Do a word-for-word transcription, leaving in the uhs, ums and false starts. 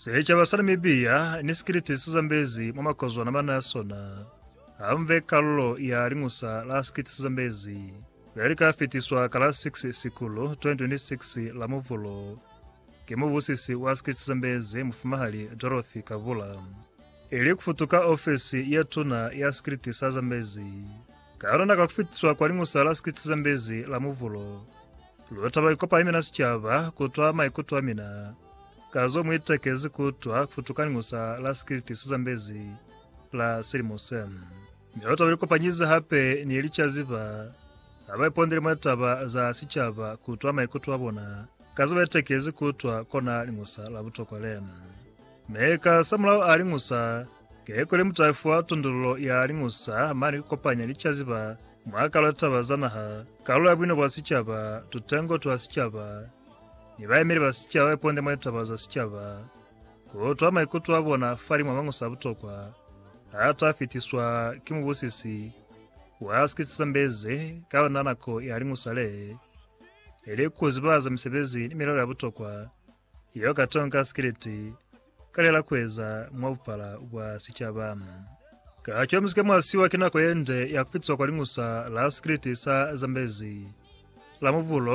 Secha basanamibia ni skiriti Zambezi mwamakozwa na manasona. Amve kallo ya ringusa la skiriti Zambezi. Verika fitiswa kala six sikulu twenty twenty-six la muvulo. Kimubusisi wa skiriti Zambezi mfumahali Dorothy Kavula. Ili kufutuka ofisi ya tuna ya skiriti Zambezi. Karona kakufitiswa kwa ringusa la skiriti Zambezi la muvulo. Luotaba ikopa imena sichava kutwa maikutwa mina. Kazo mwitekezi kutwa kufutuka ngusa la skiriti Zambezi la Sirimosem. Miota wiliko panyiza hape ni ilicha ziva. Haba ipondiri mwetaba za sichava kutwa maikutwa bona. Kazo mwitekezi kutwa kona ngusa la butoko lem. Meka samulao alingusa. Kekole mutaifuwa tundulo ya alingusa mani kupanya ilicha ziva. Mwaka lwetaba zanaha. Kalu ya bwino bwasichava tutengo tuwasichava. Nibaye basichava eponde mwetaba za sichava. Kutwa maikutu wabona fari mwamangu sabutokwa. Hata fitiswa kimubusisi. Wa skiriti Zambezi kawa nanako ya ringusale. Ili kuzibaza msebezi ni milolo ya butokwa. Iyo katonga skiriti. Kalela kweza mwapala wa sichava. Kachwa mzike mwasiwa kinako yende ya kufitiswa kwa ringusa la skiriti Zambezi. La muvulo